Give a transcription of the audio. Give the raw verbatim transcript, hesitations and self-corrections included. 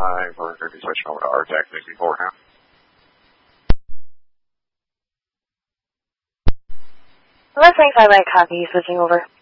Hi, we're going to be switching over to R TAC sixty-four now. Listening five, I copy, switching over.